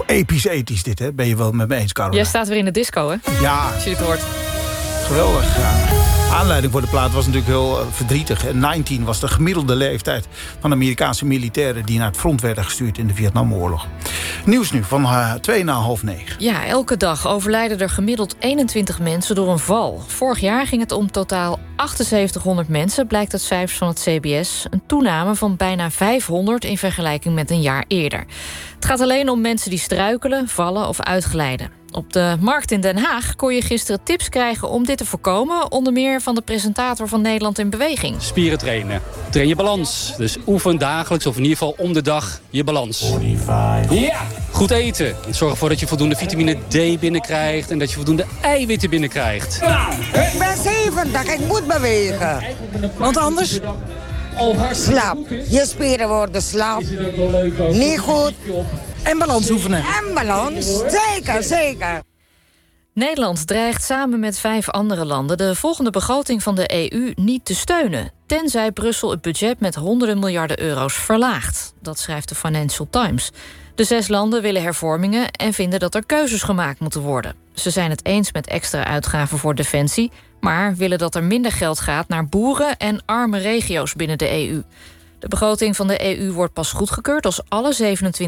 episch ethisch dit, hè? Ben je wel met me eens, Caroline? Jij staat weer in de disco, hè? Ja. Als je dit hoort. Geweldig, ja. Aanleiding voor de plaat was natuurlijk heel verdrietig. 19 was de gemiddelde leeftijd van Amerikaanse militairen die naar het front werden gestuurd in de Vietnamoorlog. Nieuws nu van 8:30. Ja, elke dag overlijden er gemiddeld 21 mensen door een val. Vorig jaar ging het om totaal 7800 mensen, blijkt uit cijfers van het CBS. Een toename van bijna 500 in vergelijking met een jaar eerder. Het gaat alleen om mensen die struikelen, vallen of uitglijden. Op de markt in Den Haag kon je gisteren tips krijgen om dit te voorkomen. Onder meer van de presentator van Nederland in Beweging. Spieren trainen. Train je balans. Dus oefen dagelijks of in ieder geval om de dag je balans. Ja! Goed eten. Zorg ervoor dat je voldoende vitamine D binnenkrijgt en dat je voldoende eiwitten binnenkrijgt. Ik ben 70, ik moet bewegen. Want anders? Slap. Je spieren worden slap. Niet goed. En balans oefenen. En balans, zeker, zeker. Nederland dreigt samen met 5 andere landen de volgende begroting van de EU niet te steunen, tenzij Brussel het budget met honderden miljarden euro's verlaagt. Dat schrijft de Financial Times. De 6 landen willen hervormingen en vinden dat er keuzes gemaakt moeten worden. Ze zijn het eens met extra uitgaven voor defensie, maar willen dat er minder geld gaat naar boeren en arme regio's binnen de EU. De begroting van de EU wordt pas goedgekeurd als alle 27